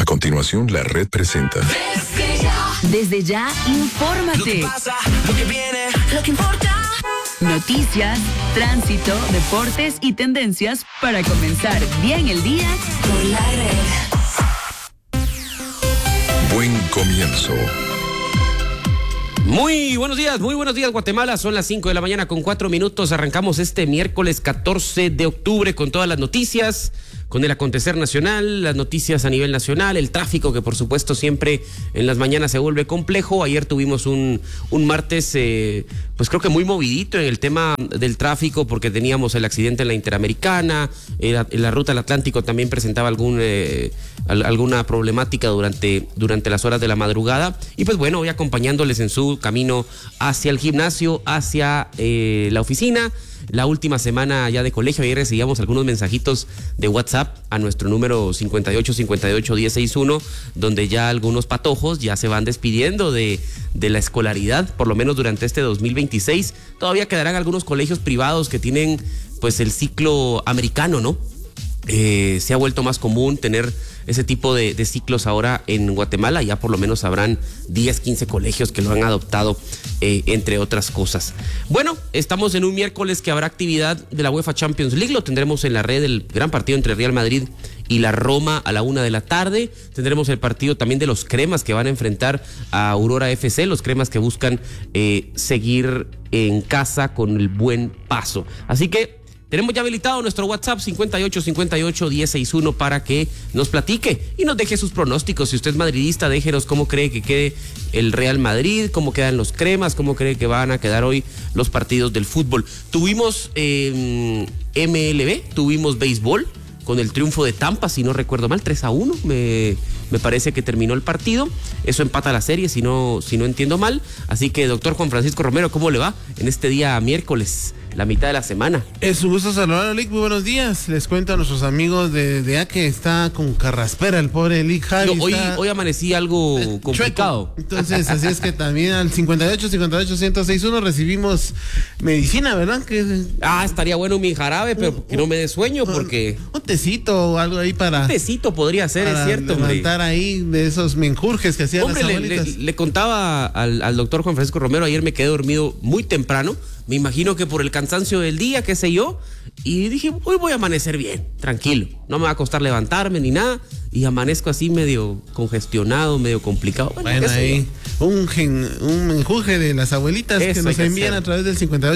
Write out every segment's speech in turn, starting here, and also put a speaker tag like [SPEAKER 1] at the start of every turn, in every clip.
[SPEAKER 1] continuación, la red presenta.
[SPEAKER 2] Desde ya, infórmate.
[SPEAKER 3] Lo que pasa, lo que viene, lo que importa.
[SPEAKER 2] Noticias, tránsito, deportes y tendencias para comenzar bien el día
[SPEAKER 3] Por la red.
[SPEAKER 1] Buen comienzo.
[SPEAKER 4] Muy buenos días, Guatemala. Son las 5 de la mañana con 4 minutos. Arrancamos este miércoles 14 de octubre con todas las noticias, con el acontecer nacional, las noticias a nivel nacional, el tráfico que por supuesto siempre en las mañanas se vuelve complejo. Ayer tuvimos un martes, pues creo que muy movidito en el tema del tráfico porque teníamos el accidente en la Interamericana, en la ruta del Atlántico también presentaba alguna problemática durante las horas de la madrugada. Y pues bueno, voy acompañándoles en su camino hacia el gimnasio, hacia la oficina. La última semana ya de colegio, ayer recibíamos algunos mensajitos de WhatsApp a nuestro número 5858-1061, donde ya algunos patojos ya se van despidiendo de la escolaridad, por lo menos durante este 2026. Todavía quedarán algunos colegios privados que tienen pues el ciclo americano, ¿no? Se ha vuelto más común tener ese tipo de ciclos ahora en Guatemala. Ya por lo menos habrán 10, 15 colegios que lo han adoptado, entre otras cosas. Bueno, estamos en un miércoles que habrá actividad de la UEFA Champions League. Lo tendremos en la red, el gran partido entre Real Madrid y la Roma a la 1 de la tarde. Tendremos el partido también de los cremas que van a enfrentar a Aurora FC, los cremas que buscan seguir en casa con el buen paso. Así que tenemos ya habilitado nuestro WhatsApp 5858-1061 para que nos platique y nos deje sus pronósticos. Si usted es madridista, déjenos cómo cree que quede el Real Madrid, cómo quedan los cremas, cómo cree que van a quedar hoy los partidos del fútbol. Tuvimos MLB, tuvimos béisbol con el triunfo de Tampa, si no recuerdo mal, 3-1, me parece que terminó el partido. Eso empata la serie, si no entiendo mal. Así que, doctor Juan Francisco Romero, ¿cómo le va en este día miércoles, la mitad de la semana?
[SPEAKER 5] Es un gusto saludar, Lick. Muy buenos días. Les cuento a nuestros amigos de que está con carraspera el pobre Lick Javi.
[SPEAKER 4] Hoy amanecí algo complicado.
[SPEAKER 5] Chueco. Entonces, así es que también al 58-58-1061 recibimos medicina, ¿verdad?
[SPEAKER 4] Estaría bueno mi jarabe, pero que no me dé sueño porque...
[SPEAKER 5] Un tecito o algo ahí para...
[SPEAKER 4] Un tecito podría ser, es cierto,
[SPEAKER 5] levantar ahí de esos menjurjes que hacían las abuelitas.
[SPEAKER 4] Le contaba al doctor Juan Francisco Romero, ayer me quedé dormido muy temprano. Me imagino que por el cansancio del día, qué sé yo, y dije, hoy voy a amanecer bien, tranquilo, no me va a costar levantarme ni nada, y amanezco así medio congestionado, medio complicado.
[SPEAKER 5] Bueno, ahí, un menjuje de las abuelitas que nos envían a través del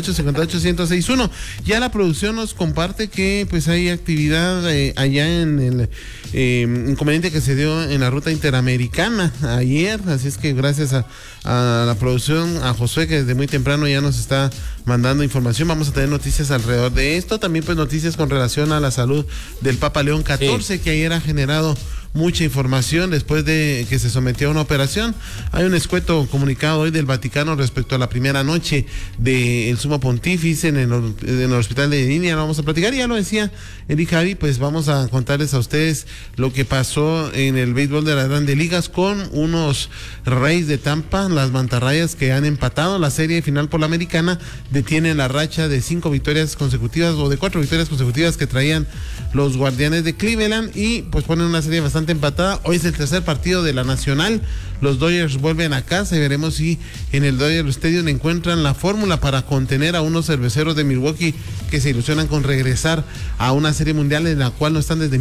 [SPEAKER 5] 58-58-1061. Ya la producción nos comparte que pues hay actividad allá en el inconveniente que se dio en la ruta interamericana ayer, así es que gracias a la producción, a Josué, que desde muy temprano ya nos está mandando información. Vamos a tener noticias alrededor de esto, también pues noticias con relación a la salud del Papa León XIV, que ayer ha generado mucha información después de que se sometió a una operación. Hay un escueto comunicado hoy del Vaticano respecto a la primera noche del Sumo Pontífice en el hospital de Línea. Lo vamos a platicar, ya lo decía Eli Javi, pues vamos a contarles a ustedes lo que pasó en el béisbol de las Grandes Ligas con unos Rays de Tampa, las mantarrayas, que han empatado la serie final por la Americana, detienen la racha de 5 victorias consecutivas o de 4 victorias consecutivas que traían los Guardianes de Cleveland y pues ponen una serie bastante empatada. Hoy es el tercer partido de la Nacional. Los Dodgers vuelven a casa y veremos si en el Dodger Stadium encuentran la fórmula para contener a unos cerveceros de Milwaukee que se ilusionan con regresar a una serie mundial en la cual no están desde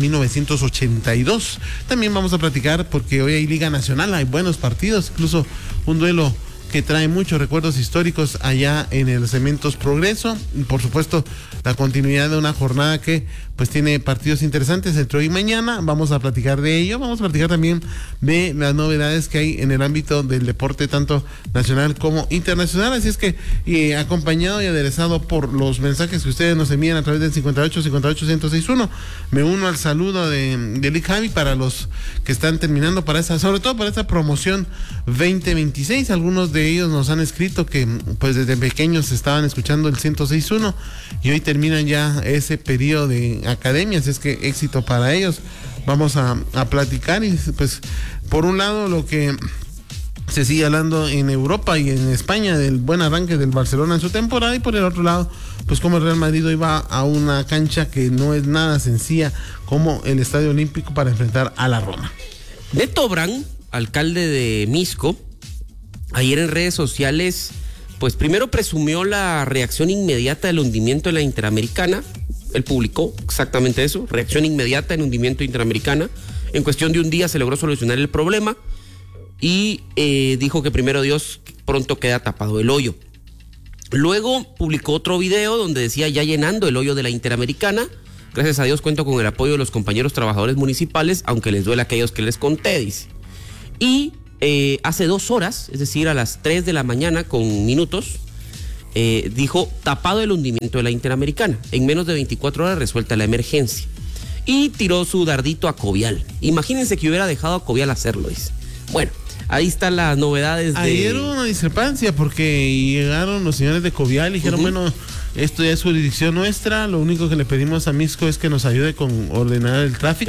[SPEAKER 5] 1982. También vamos a platicar porque hoy hay Liga Nacional, hay buenos partidos, incluso un duelo que trae muchos recuerdos históricos allá en el Cementos Progreso. Y por supuesto, la continuidad de una jornada que pues tiene partidos interesantes entre hoy y mañana. Vamos a platicar de ello. Vamos a platicar también de las novedades que hay en el ámbito del deporte, tanto nacional como internacional. Así es que, acompañado y aderezado por los mensajes que ustedes nos envían a través del 58-58-1061, me uno al saludo de Lick Javi para los que están terminando sobre todo para esta promoción 2026. Algunos de ellos nos han escrito que pues desde pequeños estaban escuchando el 106.1 y hoy terminan ya ese periodo de academia, así es que éxito para ellos. Vamos a platicar y pues por un lado lo que se sigue hablando en Europa y en España del buen arranque del Barcelona en su temporada, y por el otro lado pues como el Real Madrid hoy va a una cancha que no es nada sencilla como el Estadio Olímpico para enfrentar a la Roma.
[SPEAKER 4] Neto Brand, alcalde de Misco, ayer en redes sociales, pues primero presumió la reacción inmediata del hundimiento de la Interamericana. Él publicó exactamente eso, reacción inmediata en hundimiento Interamericana. En cuestión de un día se logró solucionar el problema y dijo que primero Dios pronto queda tapado el hoyo. Luego publicó otro video donde decía ya llenando el hoyo de la Interamericana. Gracias a Dios cuento con el apoyo de los compañeros trabajadores municipales, aunque les duele a aquellos que les conté, dice. Y hace 2 horas, es decir, a las 3 de la mañana con minutos, dijo tapado el hundimiento de la Interamericana. En menos de 24 horas resuelta la emergencia. Y tiró su dardito a Covial. Imagínense que hubiera dejado a Covial hacerlo, dice. Bueno, ahí están las novedades de...
[SPEAKER 5] Ayer hubo una discrepancia porque llegaron los señores de Covial y dijeron, bueno, esto ya es jurisdicción nuestra, lo único que le pedimos a Misco es que nos ayude con ordenar el tráfico.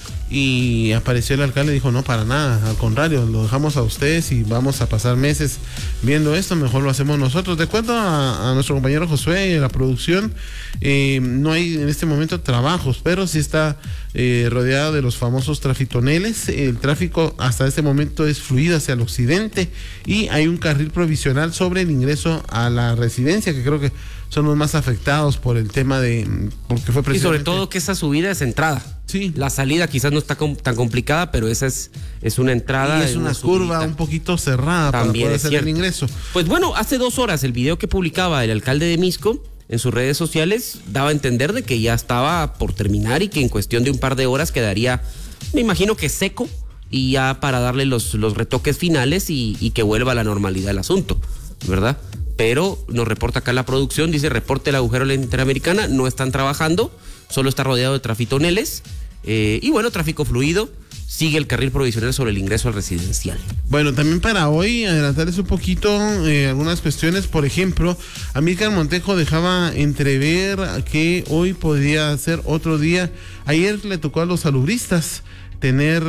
[SPEAKER 5] Y apareció el alcalde y dijo, no, para nada, al contrario, lo dejamos a ustedes y vamos a pasar meses viendo esto, mejor lo hacemos nosotros. De acuerdo a nuestro compañero Josué y la producción, no hay en este momento trabajos, pero sí está rodeado de los famosos trafitoneles. El tráfico hasta este momento es fluido hacia el occidente y hay un carril provisional sobre el ingreso a la residencia, que creo que son los más afectados por el tema de... porque fue precisamente... Y
[SPEAKER 4] sobre todo que esa subida es entrada.
[SPEAKER 5] Sí.
[SPEAKER 4] La salida quizás no está tan complicada, pero esa es una entrada.
[SPEAKER 5] Y es una curva un poquito cerrada
[SPEAKER 4] también
[SPEAKER 5] para poder hacer el ingreso.
[SPEAKER 4] Pues bueno, hace 2 horas el video que publicaba el alcalde de Misco en sus redes sociales daba a entender de que ya estaba por terminar y que en cuestión de un par de horas quedaría, me imagino que seco, y ya para darle los retoques finales y que vuelva a la normalidad el asunto, ¿verdad? Pero nos reporta acá la producción, dice reporte el agujero de la Interamericana, no están trabajando, solo está rodeado de trafitoneles y bueno, tráfico fluido, sigue el carril provisional sobre el ingreso al residencial.
[SPEAKER 5] Bueno, también para hoy, adelantarles un poquito algunas cuestiones. Por ejemplo, Amílcar Montejo dejaba entrever que hoy podría ser otro día. Ayer le tocó a los salubristas tener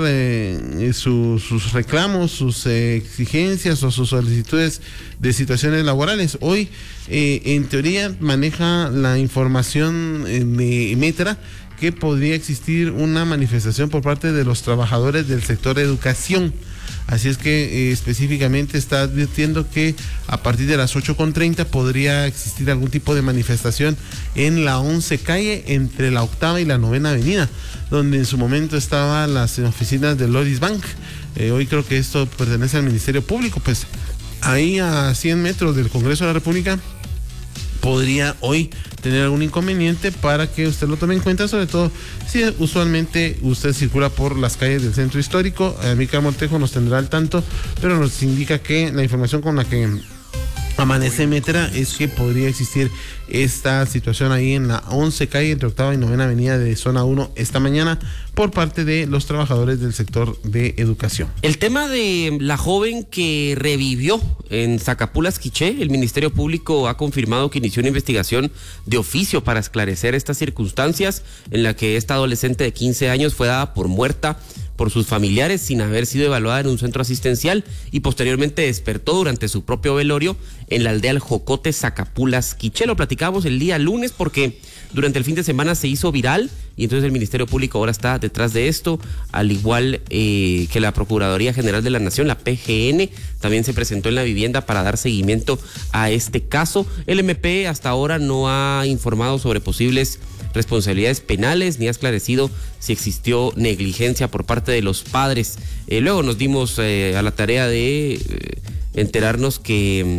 [SPEAKER 5] sus reclamos, sus exigencias o sus solicitudes de situaciones laborales. Hoy, en teoría, maneja la información de Metra que podría existir una manifestación por parte de los trabajadores del sector educación. Así es que específicamente está advirtiendo que a partir de las 8:30 podría existir algún tipo de manifestación en la 11 calle entre la 8ª y la 9ª avenida, donde en su momento estaban las oficinas de Loris Bank. Hoy creo que esto pertenece al Ministerio Público, pues ahí a 100 metros del Congreso de la República podría hoy tener algún inconveniente para que usted lo tome en cuenta, sobre todo si usualmente usted circula por las calles del centro histórico. Amílcar Montejo nos tendrá al tanto, pero nos indica que la información con la que amanece Metra es que podría existir esta situación ahí en la 11 calle entre 8ª y 9ª avenida de zona 1 esta mañana por parte de los trabajadores del sector de educación.
[SPEAKER 4] El tema de la joven que revivió en Zacapulas, Quiché, el Ministerio Público ha confirmado que inició una investigación de oficio para esclarecer estas circunstancias en la que esta adolescente de 15 años fue dada por muerta por sus familiares sin haber sido evaluada en un centro asistencial y posteriormente despertó durante su propio velorio en la aldea El Jocote, Zacapulas, Quiché. Lo platicamos el día lunes porque durante el fin de semana se hizo viral y entonces el Ministerio Público ahora está detrás de esto, al igual que la Procuraduría General de la Nación, la PGN, también se presentó en la vivienda para dar seguimiento a este caso. El MP hasta ahora no ha informado sobre posibles responsabilidades penales ni ha esclarecido si existió negligencia por parte de los padres. Luego nos dimos a la tarea de enterarnos que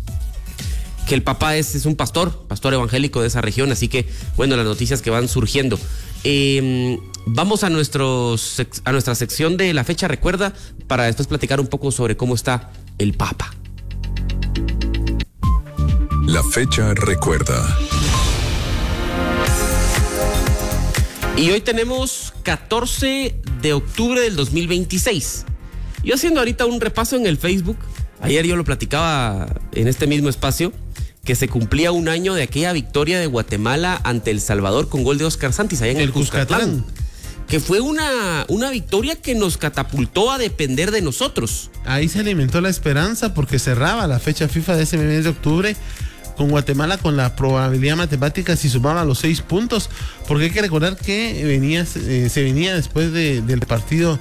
[SPEAKER 4] el papá es un pastor evangélico de esa región, así que bueno, las noticias que van surgiendo. Vamos a nuestra sección de la fecha recuerda para después platicar un poco sobre cómo está el Papa.
[SPEAKER 1] La fecha recuerda.
[SPEAKER 4] Y hoy tenemos 14 de octubre del 2026. Yo haciendo ahorita un repaso en el Facebook, ayer yo lo platicaba en este mismo espacio, que se cumplía un año de aquella victoria de Guatemala ante El Salvador con gol de Oscar Santis allá en el Cuscatlán. Que fue una victoria que nos catapultó a depender de nosotros.
[SPEAKER 5] Ahí se alimentó la esperanza porque cerraba la fecha FIFA de ese mes de octubre con Guatemala con la probabilidad matemática si sumaba los 6 puntos, porque hay que recordar que se venía después del partido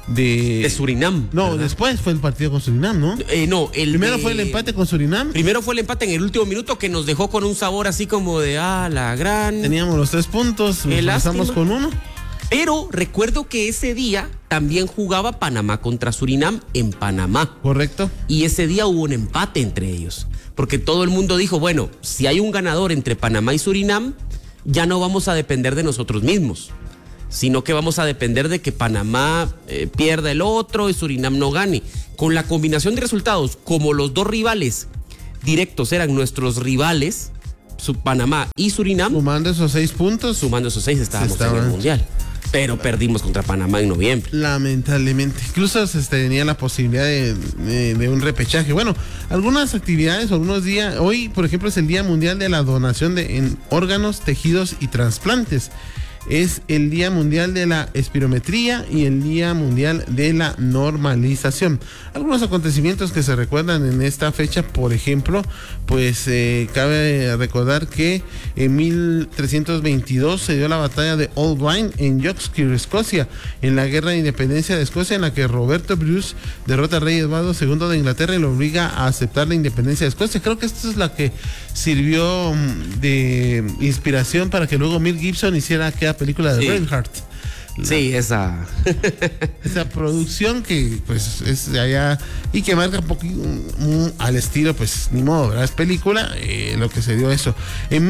[SPEAKER 4] de Surinam.
[SPEAKER 5] No,
[SPEAKER 4] ¿verdad?
[SPEAKER 5] después fue el partido con Surinam, ¿no?
[SPEAKER 4] No,
[SPEAKER 5] Primero fue el empate con Surinam.
[SPEAKER 4] Primero fue el empate en el último minuto que nos dejó con un sabor así como de la gran.
[SPEAKER 5] Teníamos los 3 puntos, nos pasamos con 1.
[SPEAKER 4] Pero recuerdo que ese día también jugaba Panamá contra Surinam en Panamá.
[SPEAKER 5] Correcto.
[SPEAKER 4] Y ese día hubo un empate entre ellos. Porque todo el mundo dijo, bueno, si hay un ganador entre Panamá y Surinam, ya no vamos a depender de nosotros mismos, sino que vamos a depender de que Panamá pierda el otro y Surinam no gane. Con la combinación de resultados, como los dos rivales directos eran nuestros rivales, Panamá y Surinam,
[SPEAKER 5] sumando esos 6 puntos,
[SPEAKER 4] estábamos en el Mundial. Pero perdimos contra Panamá en noviembre.
[SPEAKER 5] Lamentablemente. Incluso se tenía la posibilidad de un repechaje. Bueno, algunas actividades, algunos días. Hoy, por ejemplo, es el Día Mundial de la Donación en órganos, tejidos y trasplantes. Es el Día Mundial de la Espirometría y el Día Mundial de la Normalización. Algunos acontecimientos que se recuerdan en esta fecha, por ejemplo, pues cabe recordar que en 1322 se dio la batalla de Old Rhine en Yorkshire, Escocia, en la Guerra de Independencia de Escocia, en la que Roberto Bruce derrota al rey Eduardo II de Inglaterra y lo obliga a aceptar la independencia de Escocia. Creo que esto es la que sirvió de inspiración para que luego Mel Gibson hiciera aquella película de Braveheart.
[SPEAKER 4] Sí, esa
[SPEAKER 5] producción que pues es de allá y que marca un poquito al estilo, pues ni modo, ¿verdad? Es película, lo que se dio eso. En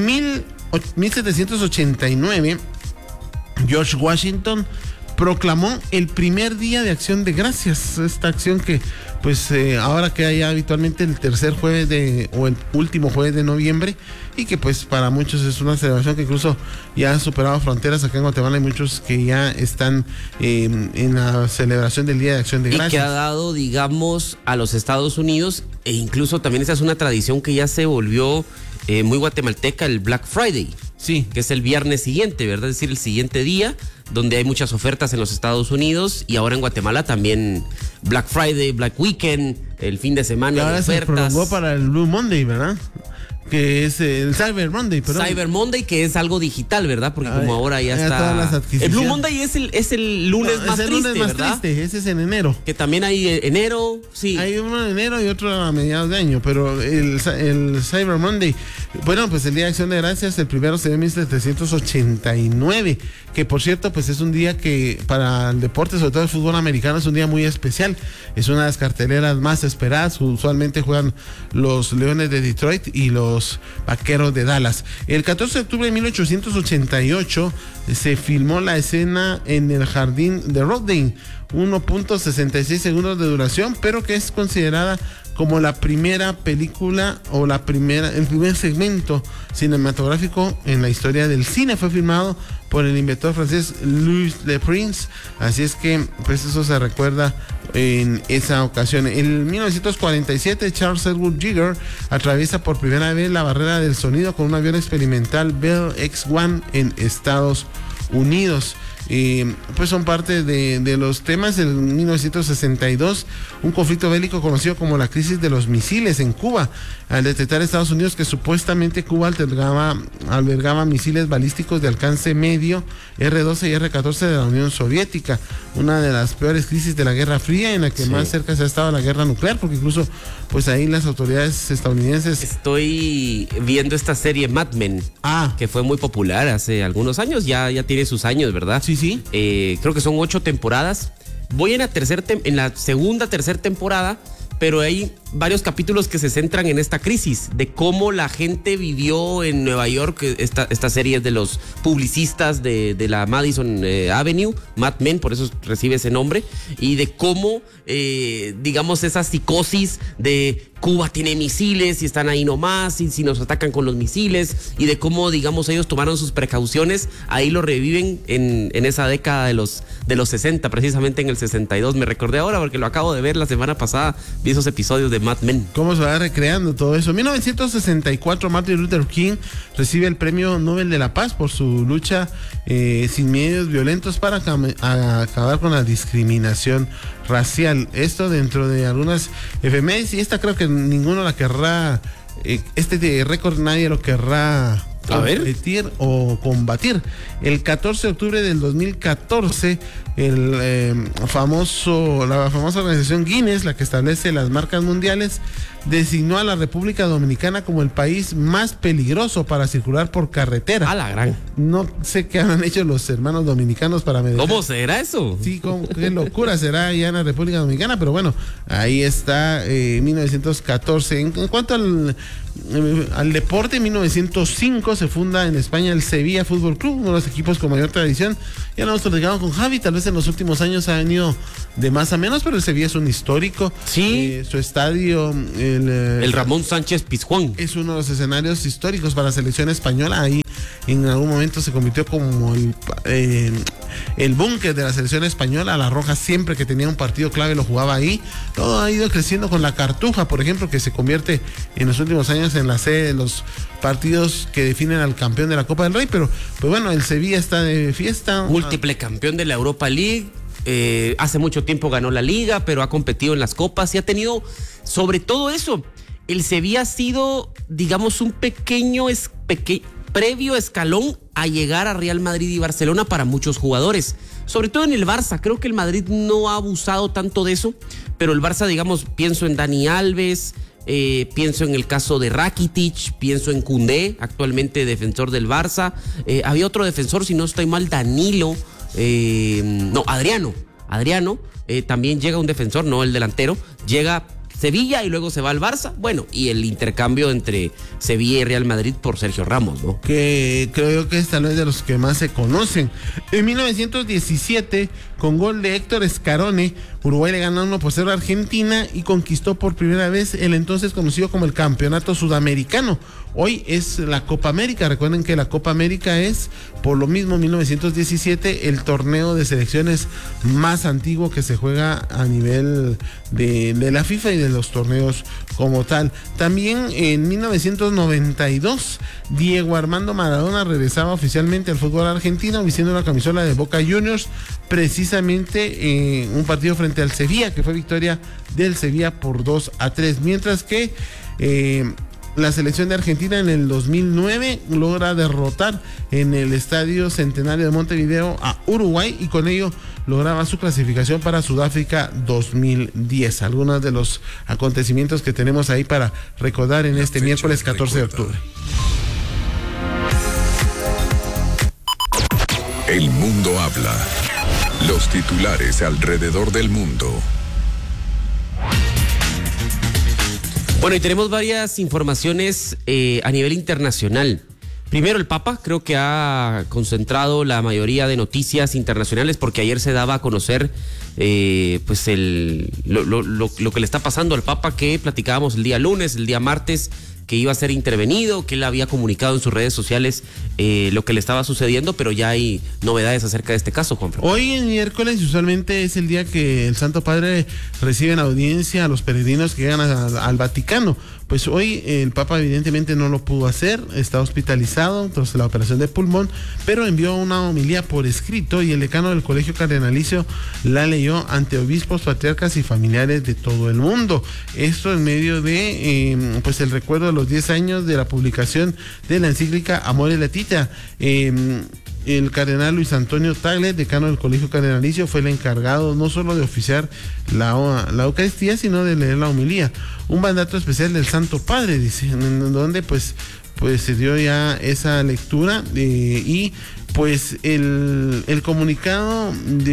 [SPEAKER 5] 1789, George Washington proclamó el primer día de Acción de Gracias. Esta acción que pues ahora queda ya habitualmente el tercer jueves o el último jueves de noviembre, y que pues para muchos es una celebración que incluso ya ha superado fronteras. Acá en Guatemala hay muchos que ya están en la celebración del Día de Acción de Gracias.
[SPEAKER 4] Y que ha dado, digamos, a los Estados Unidos, e incluso también esa es una tradición que ya se volvió muy guatemalteca, el Black Friday.
[SPEAKER 5] Sí.
[SPEAKER 4] Que es el viernes siguiente, ¿verdad? Es decir, el siguiente día, donde hay muchas ofertas en los Estados Unidos, y ahora en Guatemala también Black Friday, Black Weekend, el fin de semana de ofertas.
[SPEAKER 5] Se prolongó para el Blue Monday, ¿verdad? Que es el Cyber Monday, perdón.
[SPEAKER 4] Cyber Monday, que es algo digital, ¿verdad? Porque como ahora ya está.
[SPEAKER 5] Todas las adquisiciones.
[SPEAKER 4] El Blue Monday es el lunes más triste,
[SPEAKER 5] lunes más
[SPEAKER 4] ¿verdad?
[SPEAKER 5] triste, ese es en enero.
[SPEAKER 4] Que también hay enero, sí.
[SPEAKER 5] Hay uno en enero y otro a mediados de año, pero el Cyber Monday, bueno, pues el Día de Acción de Gracias, el primero se dio en 1789, que por cierto, pues es un día que para el deporte, sobre todo el fútbol americano, es un día muy especial. Es una de las carteleras más esperadas. Usualmente juegan los Leones de Detroit y los Vaqueros de Dallas. El 14 de octubre de 1888 se filmó la escena en el jardín de Rodin, 1.66 segundos de duración, pero que es considerada como la primera película o el primer segmento cinematográfico en la historia del cine. Fue filmado por el inventor francés Louis Le Prince, así es que pues eso se recuerda en esa ocasión. En 1947 Charles Edward Jigger atraviesa por primera vez la barrera del sonido con un avión experimental Bell X-1 en Estados Unidos. Pues son parte de los temas. En 1962, un conflicto bélico conocido como la crisis de los misiles en Cuba, al detectar Estados Unidos que supuestamente Cuba albergaba misiles balísticos de alcance medio R-12 y R-14 de la Unión Soviética, una de las peores crisis de la Guerra Fría, en la que más cerca se ha estado la guerra nuclear, porque incluso pues ahí las autoridades estadounidenses.
[SPEAKER 4] Estoy viendo esta serie Mad Men, que fue muy popular hace algunos años, ya tiene sus años, ¿verdad?
[SPEAKER 5] Sí.
[SPEAKER 4] Creo que son 8 temporadas. Voy en la segunda, tercera temporada, pero hay varios capítulos que se centran en esta crisis, de cómo la gente vivió en Nueva York. Esta serie es de los publicistas de la Madison Avenue, Mad Men, por eso recibe ese nombre, y de cómo, digamos, esa psicosis de Cuba tiene misiles y están ahí nomás, y si nos atacan con los misiles, y de cómo, digamos, ellos tomaron sus precauciones. Ahí lo reviven en esa década de los 60, precisamente en el 62. Me recordé ahora porque lo acabo de ver la semana pasada, vi esos episodios de Mad Men.
[SPEAKER 5] ¿Cómo se va recreando todo eso? En 1964, Martin Luther King recibe el Premio Nobel de la Paz por su lucha sin medios violentos para acabar con la discriminación racial. Esto dentro de algunas efemérides, y esta creo que ninguno la querrá, este récord nadie lo querrá competir o combatir. El 14 de octubre del 2014, la famosa organización Guinness, la que establece las marcas mundiales, designó a la República Dominicana como el país más peligroso para circular por carretera.
[SPEAKER 4] A la gran.
[SPEAKER 5] No sé qué han hecho los hermanos dominicanos para medir.
[SPEAKER 4] ¿Cómo será eso?
[SPEAKER 5] Sí, qué locura será allá en la República Dominicana, pero bueno, ahí está 1914. En cuanto al deporte, en 1905 se funda en España el Sevilla Fútbol Club, uno de los equipos con mayor tradición. Ya lo hemos platicado con Javi, tal vez en los últimos años ha venido de más a menos, pero el Sevilla es un histórico.
[SPEAKER 4] Sí.
[SPEAKER 5] Su estadio,
[SPEAKER 4] el Ramón Sánchez Pizjuán,
[SPEAKER 5] es uno de los escenarios históricos para la selección española. Ahí en algún momento se convirtió como el búnker de la selección española. La Roja, siempre que tenía un partido clave, lo jugaba ahí. Todo ha ido creciendo con la Cartuja, por ejemplo, que se convierte en los últimos años en la sede de los partidos que definen al campeón de la Copa del Rey. Pero pues bueno, el Sevilla está de fiesta.
[SPEAKER 4] Múltiple campeón de la Europa League. Hace mucho tiempo ganó la Liga, pero ha competido en las copas y ha tenido, sobre todo eso, el Sevilla ha sido, digamos, un previo escalón a llegar a Real Madrid y Barcelona para muchos jugadores. Sobre todo en el Barça, creo que el Madrid no ha abusado tanto de eso, pero el Barça, digamos, pienso en Dani Alves, pienso en el caso de Rakitic, pienso en Koundé, actualmente defensor del Barça. Había otro defensor, si no estoy mal, Danilo. Adriano, también llega un defensor, no el delantero, llega Sevilla y luego se va al Barça. Bueno, y el intercambio entre Sevilla y Real Madrid por Sergio Ramos, ¿no?
[SPEAKER 5] Que creo yo que es tal vez de los que más se conocen. En 1917, con gol de Héctor Scarone, Uruguay le ganó 1-0 a Argentina y conquistó por primera vez el entonces conocido como el Campeonato Sudamericano. Hoy es la Copa América. Recuerden que la Copa América es, por lo mismo, 1917, el torneo de selecciones más antiguo que se juega a nivel de la FIFA y de los torneos como tal. También en 1992, Diego Armando Maradona regresaba oficialmente al fútbol argentino vistiendo la camisola de Boca Juniors, precisamente un partido frente al Sevilla, que fue victoria del Sevilla por 2-3, mientras que la selección de Argentina en el 2009 logra derrotar en el Estadio Centenario de Montevideo a Uruguay y con ello lograba su clasificación para Sudáfrica 2010. Algunos de los acontecimientos que tenemos ahí para recordar en este miércoles 14 de octubre.
[SPEAKER 1] El mundo habla. Los titulares alrededor del mundo.
[SPEAKER 4] Bueno, y tenemos varias informaciones a nivel internacional. Primero, el Papa creo que ha concentrado la mayoría de noticias internacionales porque ayer se daba a conocer pues lo que le está pasando al Papa, que platicábamos el día lunes, el día martes, que iba a ser intervenido, que él había comunicado en sus redes sociales lo que le estaba sucediendo, pero ya hay novedades acerca de este caso, Juan.
[SPEAKER 5] Hoy en miércoles usualmente es el día que el Santo Padre recibe en audiencia a los peregrinos que llegan al Vaticano. Pues hoy el Papa evidentemente no lo pudo hacer, está hospitalizado tras la operación de pulmón, pero envió una homilía por escrito y el decano del Colegio Cardenalicio la leyó ante obispos, patriarcas y familiares de todo el mundo. Esto en medio de pues el recuerdo de los 10 años de la publicación de la encíclica Amore Laetitia. El cardenal Luis Antonio Tagle, decano del Colegio Cardenalicio, fue el encargado no solo de oficiar la Eucaristía, sino de leer la homilía. Un mandato especial del Santo Padre, dice, en donde pues se dio ya esa lectura y pues el comunicado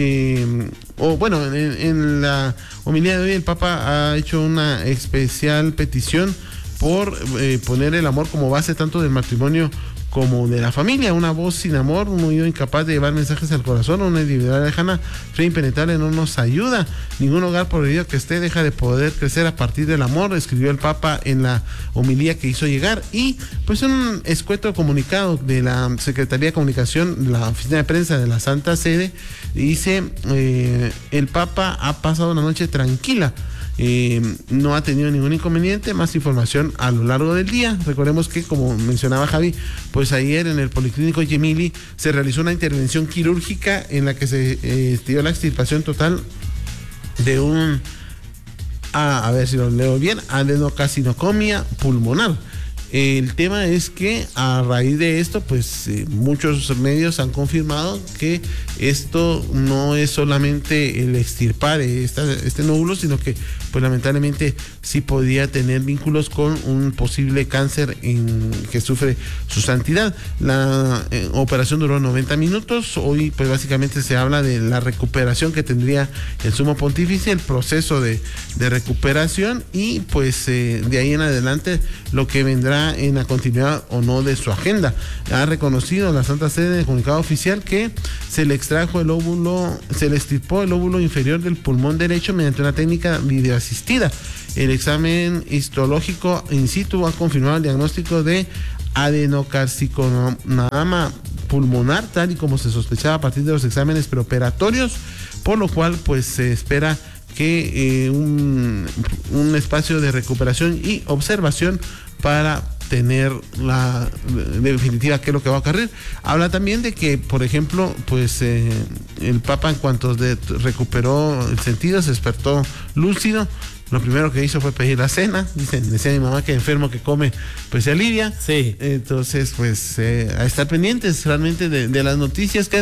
[SPEAKER 5] en la homilía de hoy el Papa ha hecho una especial petición por poner el amor como base tanto del matrimonio como de la familia. Una voz sin amor, un oído incapaz de llevar mensajes al corazón, una individualidad lejana, fe impenetrable no nos ayuda. Ningún hogar prohibido que esté deja de poder crecer a partir del amor, escribió el Papa en la homilía que hizo llegar. Y pues un escueto comunicado de la Secretaría de Comunicación, la Oficina de Prensa de la Santa Sede, dice el Papa ha pasado una noche tranquila. No ha tenido ningún inconveniente. Más información a lo largo del día. Recordemos que, como mencionaba Javi, pues ayer en el Policlínico Gemelli se realizó una intervención quirúrgica en la que se dio la extirpación total de a ver si lo leo bien, adenocarcinoma pulmonar. El tema es que a raíz de esto, pues muchos medios han confirmado que esto no es solamente el extirpar este nódulo, sino que pues lamentablemente sí podría tener vínculos con un posible cáncer que sufre su santidad. La operación duró 90 minutos. Hoy pues básicamente se habla de la recuperación que tendría el sumo pontífice, el proceso de recuperación y pues de ahí en adelante lo que vendrá en la continuidad o no de su agenda. Ha reconocido la Santa Sede en el comunicado oficial que se le extirpó el óvulo inferior del pulmón derecho mediante una técnica videoasistida. El examen histológico in situ ha confirmado el diagnóstico de adenocarcinoma pulmonar, tal y como se sospechaba a partir de los exámenes preoperatorios, por lo cual pues se espera que un espacio de recuperación y observación para tener la definitiva qué es lo que va a ocurrir. Habla también de que, por ejemplo, pues el Papa en cuanto recuperó el sentido, se despertó lúcido. Lo primero que hizo fue pedir la cena. Decía mi mamá que enfermo que come, pues se alivia.
[SPEAKER 4] Sí.
[SPEAKER 5] Entonces, pues a estar pendientes realmente de las noticias que